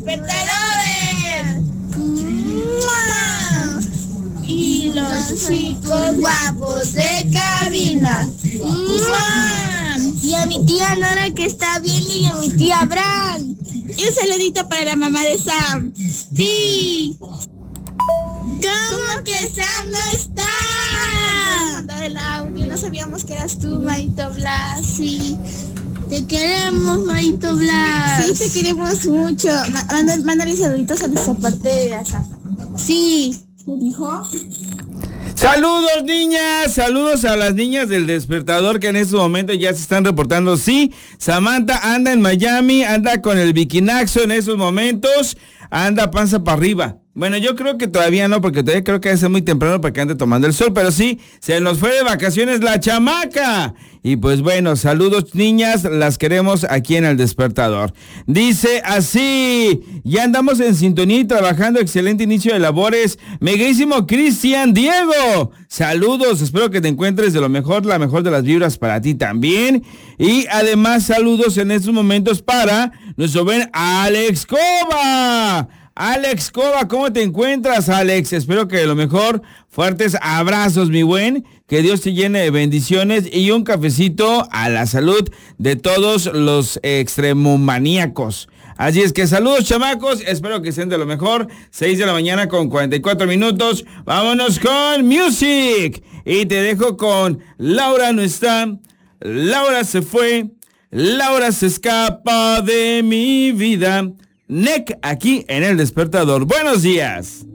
despertadores. Y los chicos guapos de cabina. Y a mi tía Nora que está bien y a mi tía Abraham. Y un saludito para la mamá de Sam. Sí. ¿Cómo que Sam no está? El audio, no sabíamos que eras tú, Marito Blas. Sí. Te queremos, Marito Blas. Sí, te queremos mucho. Mándale saluditos a nuestra parte de casa. Sí. ¿Qué dijo? Saludos, niñas, saludos a las niñas del despertador que en este momento ya se están reportando. Sí, Samantha anda en Miami, anda con el bikinaxo en esos momentos, anda panza para arriba. Bueno, yo creo que todavía no, porque todavía creo que debe ser muy temprano para que ande tomando el sol, pero sí, se nos fue de vacaciones la chamaca. Y pues bueno, saludos niñas, las queremos aquí en el despertador. Dice así, ya andamos en sintonía y trabajando, excelente inicio de labores. Meguísimo Cristian Diego, saludos, espero que te encuentres de lo mejor, la mejor de las vibras para ti también. Y además saludos en estos momentos para nuestro buen Alex Cova. Alex Cova, ¿cómo te encuentras, Alex? Espero que de lo mejor, fuertes abrazos, mi buen, que Dios te llene de bendiciones y un cafecito a la salud de todos los extremomaníacos. Así es que saludos, chamacos, espero que estén de lo mejor. 6 de la mañana con 44 minutos, vámonos con music. Y te dejo con Laura no está, Laura se fue, Laura se escapa de mi vida. NEC aquí en el despertador. Buenos días.